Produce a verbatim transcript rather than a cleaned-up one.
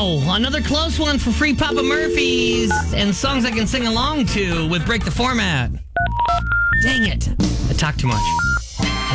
Wow, another close one for free Papa Murphy's and songs I can sing along to with Break the Format. Dang it. I talk too much.